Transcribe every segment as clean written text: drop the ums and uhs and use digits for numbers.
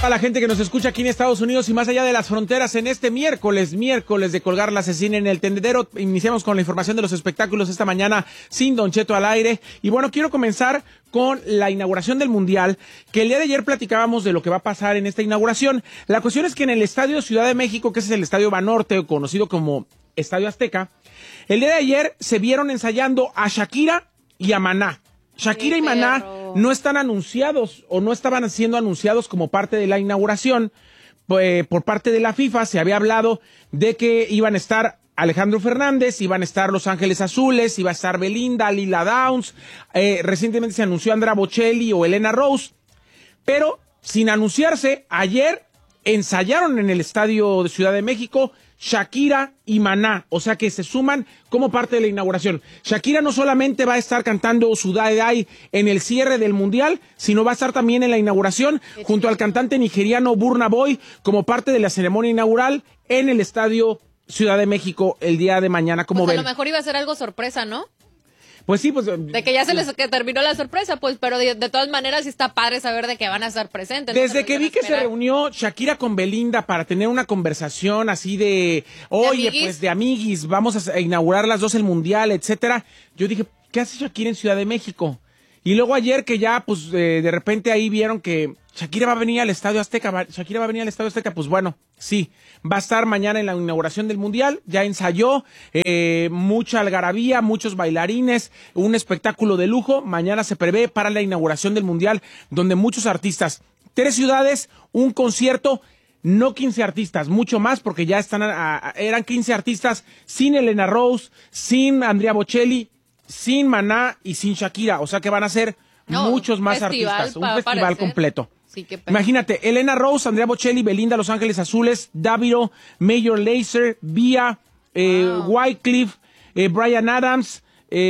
A la gente que nos escucha aquí en Estados Unidos y más allá de las fronteras en este miércoles de colgar la cecina en el tendedero, iniciamos con la información de los espectáculos esta mañana sin Don Cheto al aire. Y bueno, quiero comenzar con la inauguración del Mundial, que el día de ayer platicábamos de lo que va a pasar en esta inauguración. La cuestión es que en el Estadio Ciudad de México, que es el Estadio Banorte, conocido como Estadio Azteca, el día de ayer se vieron ensayando a Shakira y a Maná. Shakira y Maná no están anunciados o no estaban siendo anunciados como parte de la inauguración. Por parte de la FIFA se había hablado de que iban a estar Alejandro Fernández, iban a estar Los Ángeles Azules, iba a estar Belinda, Lila Downs, recientemente se anunció Andrea Bocelli o Elena Rose, pero sin anunciarse, ayer ensayaron en el Estadio de Ciudad de México Shakira y Maná, o sea que se suman como parte de la inauguración. Shakira no solamente va a estar cantando su Die Die en el cierre del Mundial, sino va a estar también en la inauguración junto al cantante nigeriano Burna Boy como parte de la ceremonia inaugural en el Estadio Ciudad de México el día de mañana. Como ven, a lo mejor iba a ser algo sorpresa, ¿no? Pues sí, pues... De que ya que terminó la sorpresa, pues, pero de todas maneras sí está padre saber de que van a estar presentes. Desde que vi que se reunió Shakira con Belinda para tener una conversación así de, oye, pues de amiguis, vamos a inaugurar las dos el Mundial, etcétera, yo dije, ¿qué hace Shakira en Ciudad de México? Y luego ayer que ya, pues, de repente ahí vieron que Shakira va a venir al Estadio Azteca, pues bueno, sí, va a estar mañana en la inauguración del Mundial, ya ensayó, mucha algarabía, muchos bailarines, un espectáculo de lujo, mañana se prevé para la inauguración del Mundial, donde muchos artistas, 3 ciudades, un concierto, no 15 artistas, mucho más, porque ya eran 15 artistas sin Elena Rose, sin Andrea Bocelli, sin Maná y sin Shakira, o sea que van a ser muchos más artistas, un festival completo. Sí, imagínate, Elena Rose, Andrea Bocelli, Belinda, Los Ángeles Azules, Davido, Major Lazer, Vía, Wycliffe, Bryan Adams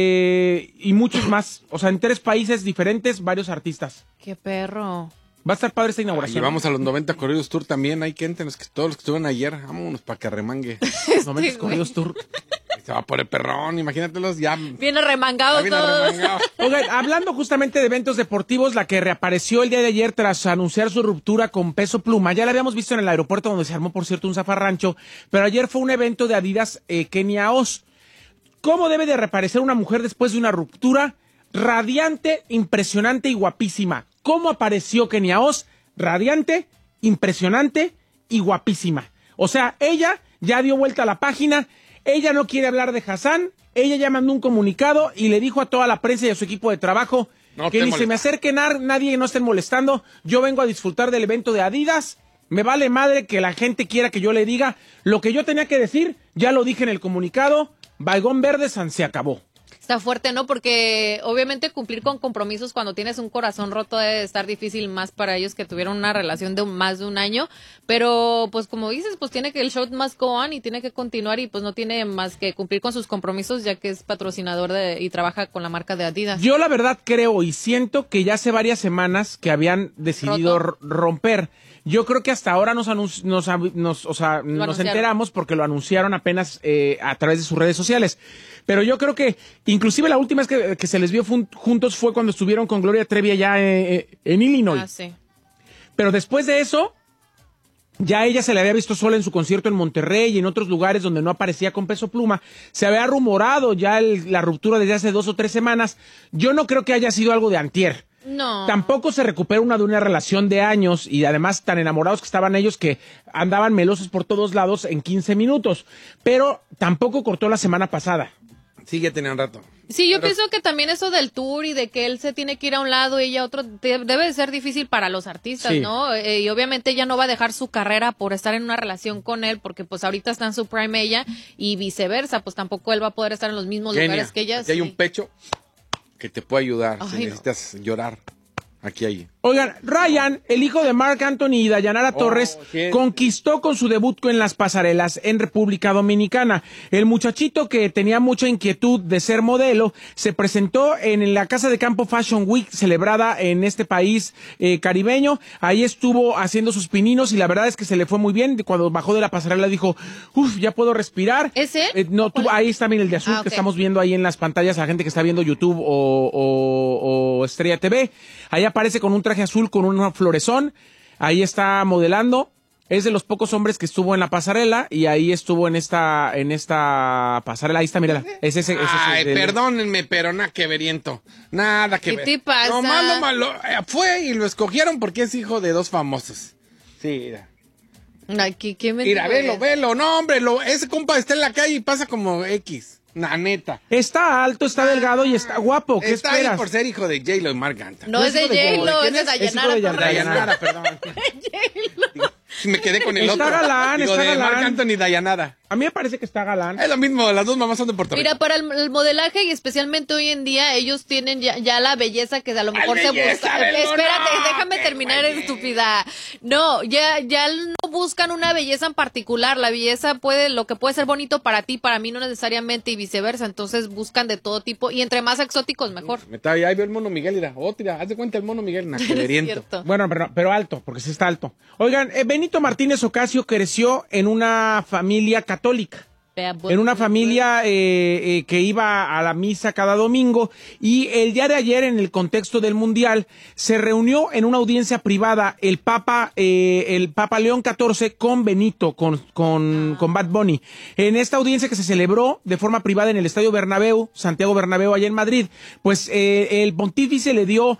y muchos más. O sea, en 3 países diferentes, varios artistas. ¡Qué perro! Va a estar padre esta inauguración. Y vamos a los 90 Corridos Tour también. Hay que entren, todos los que estuvieron ayer. Vámonos para que remangue. 90 Corridos Tour. Se va por el perrón, imagínatelos ya. Viene remangado todo. Oigan, hablando justamente de eventos deportivos, la que reapareció el día de ayer tras anunciar su ruptura con Peso Pluma, ya la habíamos visto en el aeropuerto donde se armó, por cierto, un zafarrancho, pero ayer fue un evento de Adidas Kenia Oz. ¿Cómo debe de reaparecer una mujer después de una ruptura? Radiante, impresionante y guapísima. ¿Cómo apareció Kenia Oz? Radiante, impresionante y guapísima. O sea, ella ya dio vuelta a la página. Ella no quiere hablar de Hassan, ella ya mandó un comunicado y le dijo a toda la prensa y a su equipo de trabajo que ni se me acerquen nadie, no estén molestando, yo vengo a disfrutar del evento de Adidas, me vale madre que la gente quiera que yo le diga, lo que yo tenía que decir, ya lo dije en el comunicado, Baigón Verde se acabó. Está fuerte, ¿no? Porque obviamente cumplir con compromisos cuando tienes un corazón roto debe estar difícil, más para ellos que tuvieron una relación de más de un año, pero pues como dices, pues tiene que el show must go on y tiene que continuar y pues no tiene más que cumplir con sus compromisos ya que es patrocinador y trabaja con la marca de Adidas. Yo la verdad creo y siento que ya hace varias semanas que habían decidido romper. Yo creo que hasta ahora nos enteramos porque lo anunciaron apenas a través de sus redes sociales. Pero yo creo que inclusive la última vez que se les vio juntos fue cuando estuvieron con Gloria Trevi allá en Illinois. Sí. Pero después de eso, ya ella se le había visto sola en su concierto en Monterrey y en otros lugares donde no aparecía con Peso Pluma. Se había rumorado ya la ruptura desde hace 2 o 3 semanas. Yo no creo que haya sido algo de antier. No. Tampoco se recupera de una relación de años y además tan enamorados que estaban ellos que andaban melosos por todos lados en 15 minutos. Pero tampoco cortó la semana pasada. Sí, ya tenía un rato. Sí, yo pienso que también eso del tour y de que él se tiene que ir a un lado y ella a otro, debe de ser difícil para los artistas, sí, ¿no? Y obviamente ella no va a dejar su carrera por estar en una relación con él, porque pues ahorita está en su prime ella y viceversa, pues tampoco él va a poder estar en los mismos lugares que ella. Aquí hay un pecho que te puede ayudar. Ay, si necesitas llorar. Aquí hay. Oigan, Ryan, el hijo de Marc Anthony y Dayanara Torres, conquistó con su debut en las pasarelas en República Dominicana. El muchachito que tenía mucha inquietud de ser modelo se presentó en la Casa de Campo Fashion Week celebrada en este país caribeño. Ahí estuvo haciendo sus pininos y la verdad es que se le fue muy bien. Cuando bajó de la pasarela dijo, ya puedo respirar. ¿Es él? No, ahí está bien el de azul que estamos viendo ahí en las pantallas, la gente que está viendo YouTube o Estrella TV. Ahí aparece con un traje azul con un florezón. ahí está modelando. Es de los pocos hombres que estuvo en la pasarela y ahí estuvo en esta pasarela. Ahí está, mírala. Es ese. Ay, perdónenme, pero nada que veriento. Nada que ver. ¿Qué te pasa? No, malo. Fue y lo escogieron porque es hijo de dos famosos. Sí, mira. Ay, ¿qué mentira? Mira, velo. No, hombre, ese compa está en la calle y pasa como X. La neta. Está alto, está delgado y está guapo. ¿Qué está esperas? Ahí por ser hijo de J-Lo y Marc Anthony. No es de J-Lo, es de Dayanara. Dayanara, perdón. Me quedé con el está otro. Galán, Digo, está de galán. Marc Anthony y Dayanara. A mí me parece que está galán. Es lo mismo, las dos mamás son de Puerto Rico. Mira, para el modelaje y especialmente hoy en día, ellos tienen ya la belleza que a lo mejor se busca. Espérate, déjame terminar, estúpida. No, ya no buscan una belleza en particular. La belleza lo que puede ser bonito para ti, para mí no necesariamente y viceversa. Entonces buscan de todo tipo y entre más exóticos mejor. Ahí veo el mono Miguel, mira. Haz de cuenta el mono Miguel, naqueriento. Bueno, pero alto, porque sí está alto. Oigan, Benito Martínez Ocasio creció en una familia católica. En una familia que iba a la misa cada domingo y el día de ayer en el contexto del Mundial se reunió en una audiencia privada el Papa León XIV con Benito, con Bad Bunny. En esta audiencia que se celebró de forma privada en el Estadio Bernabéu, Santiago Bernabéu, allá en Madrid, pues el pontífice le dio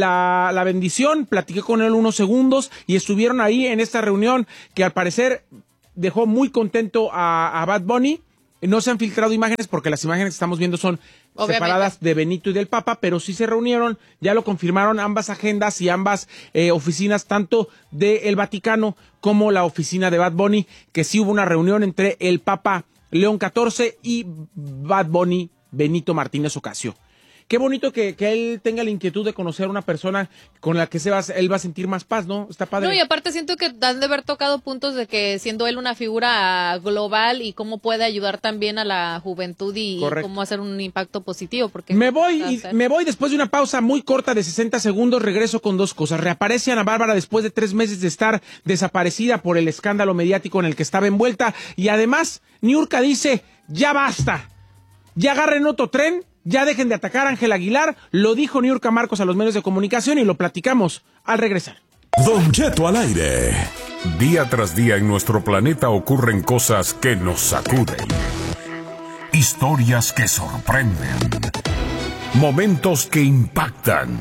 la bendición, platiqué con él unos segundos y estuvieron ahí en esta reunión que al parecer dejó muy contento a Bad Bunny. No se han filtrado imágenes porque las imágenes que estamos viendo son separadas de Benito y del Papa, pero sí se reunieron, ya lo confirmaron ambas agendas y ambas oficinas, tanto del Vaticano como la oficina de Bad Bunny, que sí hubo una reunión entre el Papa León XIV y Bad Bunny, Benito Martínez Ocasio. Qué bonito que él tenga la inquietud de conocer a una persona con la que él va a sentir más paz, ¿no? Está padre. No, y aparte siento que han de haber tocado puntos de que siendo él una figura global y cómo puede ayudar también a la juventud y cómo hacer un impacto positivo. Porque me voy después de una pausa muy corta de 60 segundos, regreso con dos cosas. Reaparece Ana Bárbara después de 3 meses de estar desaparecida por el escándalo mediático en el que estaba envuelta y además Niurka dice, ya basta, ya agarren otro tren. Ya dejen de atacar a Ángel Aguilar, lo dijo Niurka Marcos a los medios de comunicación y lo platicamos al regresar. Don Cheto al aire. Día tras día en nuestro planeta ocurren cosas que nos sacuden. Historias que sorprenden. Momentos que impactan.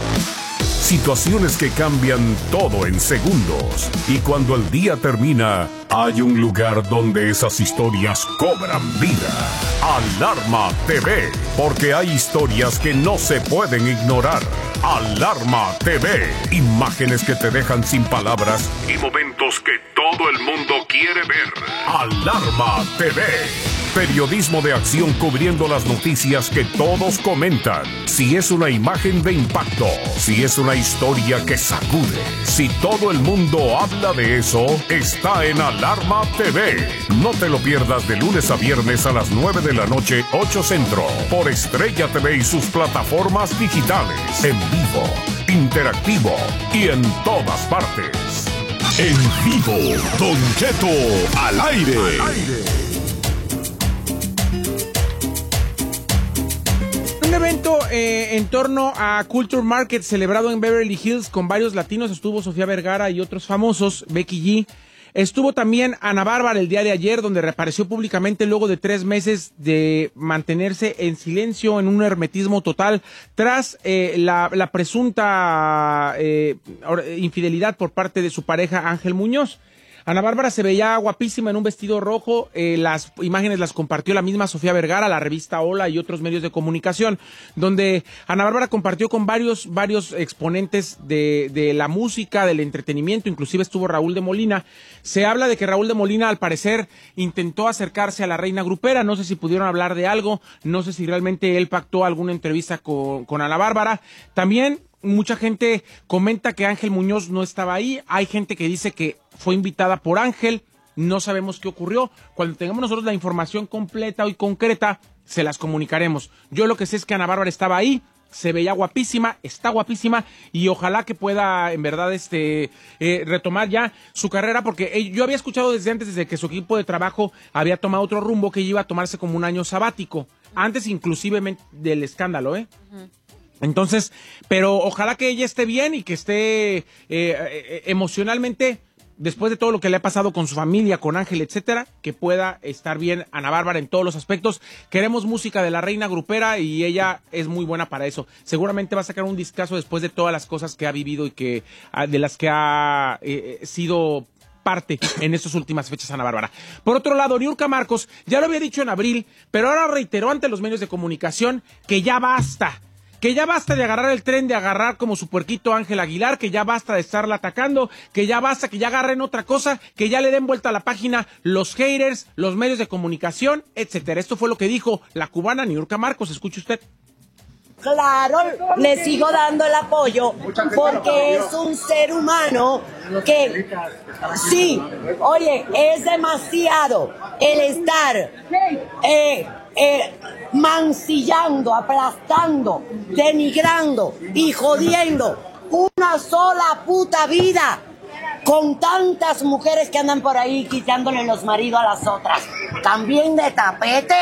Situaciones que cambian todo en segundos. Y cuando el día termina, hay un lugar donde esas historias cobran vida. Alarma TV, porque hay historias que no se pueden ignorar. Alarma TV, imágenes que te dejan sin palabras y momentos que todo el mundo quiere ver. Alarma TV, periodismo de acción cubriendo las noticias que todos comentan. Si es una imagen de impacto, si es una historia que sacude, si todo el mundo habla de eso, está en Alarma TV. No te lo pierdas de lunes a viernes a las 9 de la noche, 8 Centro, por Estrella TV y sus plataformas digitales, en vivo, interactivo y en todas partes. En vivo, Don Cheto al aire. Un evento en torno a Culture Market celebrado en Beverly Hills con varios latinos. Estuvo Sofía Vergara y otros famosos, Becky G. Estuvo también Ana Bárbara el día de ayer, donde reapareció públicamente luego de 3 meses de mantenerse en silencio, en un hermetismo total, tras la presunta infidelidad por parte de su pareja Ángel Muñoz. Ana Bárbara se veía guapísima en un vestido rojo, las imágenes las compartió la misma Sofía Vergara, la revista Hola y otros medios de comunicación, donde Ana Bárbara compartió con varios exponentes de la música, del entretenimiento, inclusive estuvo Raúl de Molina. Se habla de que Raúl de Molina al parecer intentó acercarse a la reina grupera, no sé si pudieron hablar de algo, no sé si realmente él pactó alguna entrevista con Ana Bárbara. También mucha gente comenta que Ángel Muñoz no estaba ahí, hay gente que dice que fue invitada por Ángel, no sabemos qué ocurrió. Cuando tengamos nosotros la información completa y concreta, se las comunicaremos. Yo lo que sé es que Ana Bárbara estaba ahí, se veía guapísima, está guapísima y ojalá que pueda en verdad retomar ya su carrera, porque yo había escuchado desde que su equipo de trabajo había tomado otro rumbo, que iba a tomarse como un año sabático, antes inclusive del escándalo, Uh-huh. Entonces, pero ojalá que ella esté bien y que esté emocionalmente, después de todo lo que le ha pasado con su familia, con Ángel, etcétera, que pueda estar bien Ana Bárbara en todos los aspectos. Queremos música de la reina grupera y ella es muy buena para eso. Seguramente va a sacar un discazo después de todas las cosas que ha vivido y que de las que ha sido parte en estas últimas fechas Ana Bárbara. Por otro lado, Niurka Marcos ya lo había dicho en abril, pero ahora reiteró ante los medios de comunicación que ya basta. Que ya basta de agarrar el tren, de agarrar como su puerquito Ángel Aguilar, que ya basta de estarla atacando, que ya basta, que ya agarren otra cosa, que ya le den vuelta a la página los haters, los medios de comunicación, etcétera. Esto fue lo que dijo la cubana Niurka Marcos. Escuche usted. Claro, le sigo dando el apoyo porque es un ser humano que, sí, oye, es demasiado el estar mancillando, aplastando, denigrando y jodiendo una sola puta vida con tantas mujeres que andan por ahí quitándole los maridos a las otras. También de tapete.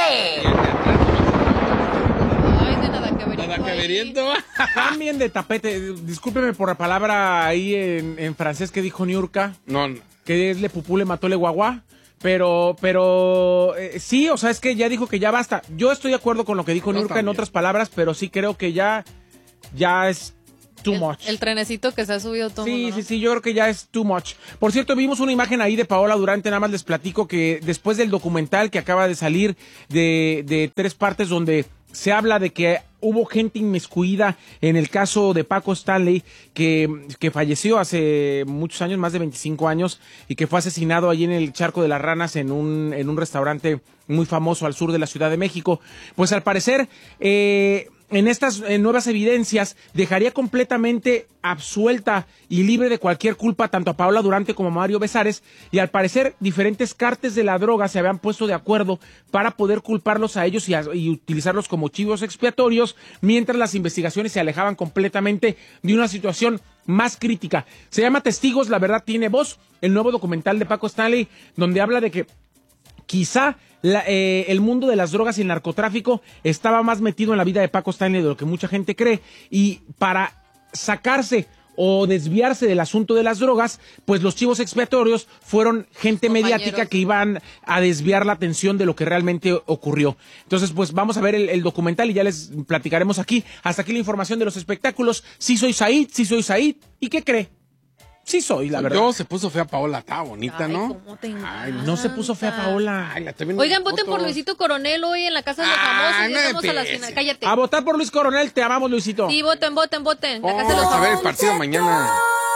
También de tapete. Discúlpeme por la palabra ahí en francés que dijo Niurka. No. Que es le pupú, le mató, le guaguá. Pero sí, o sea, es que ya dijo que ya basta. Yo estoy de acuerdo con lo que dijo Niurka en otras palabras, pero sí creo que ya es too much. El trenecito que se ha subido todo. Sí, yo creo que ya es too much. Por cierto, vimos una imagen ahí de Paola Durante, nada más les platico que después del documental que acaba de salir de 3 partes donde se habla de que hubo gente inmiscuida en el caso de Paco Stanley, que falleció hace muchos años, más de 25 años, y que fue asesinado allí en el Charco de las Ranas en un restaurante muy famoso al sur de la Ciudad de México. Pues al parecer, en estas nuevas evidencias, dejaría completamente absuelta y libre de cualquier culpa tanto a Paola Durante como a Mario Besares, y al parecer diferentes cárteles de la droga se habían puesto de acuerdo para poder culparlos a ellos y utilizarlos como chivos expiatorios, mientras las investigaciones se alejaban completamente de una situación más crítica. Se llama Testigos, la verdad tiene voz, el nuevo documental de Paco Stanley, donde habla de que quizá el mundo de las drogas y el narcotráfico estaba más metido en la vida de Paco Stanley de lo que mucha gente cree, y para sacarse o desviarse del asunto de las drogas, pues los chivos expiatorios fueron gente mediática que iban a desviar la atención de lo que realmente ocurrió. Entonces, pues vamos a ver el documental y ya les platicaremos aquí. Hasta aquí la información de los espectáculos. Sí soy Said. ¿Y qué cree? Sí soy, la verdad. Yo se puso fea Paola, está bonita, Ay, ¿no? ¿cómo te encanta? Ay, no se puso fea Paola. Ay, la estoy viendo Oigan, en voten por fotos. Luisito Coronel hoy en la Casa de los Famosos. no Llegamos a la empieces. final. Cállate. A votar por Luis Coronel, te amamos, Luisito. Sí, voten. La Casa de los Vamos a ver el Famosos. partido mañana.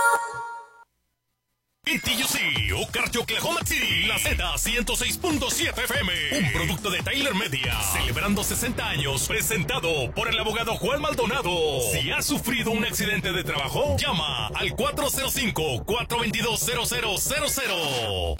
TUC, Okarche, Oklahoma City, la Z106.7 FM, un producto de Tyler Media, celebrando 60 años, presentado por el abogado Juan Maldonado. Si has sufrido un accidente de trabajo, llama al 405-422-0000.